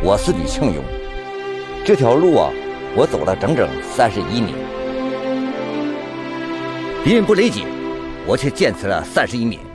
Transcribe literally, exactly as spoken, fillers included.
我是吕庆勇，这条路啊，我走了整整三十一年。敌人不理解，我却坚持了三十一年。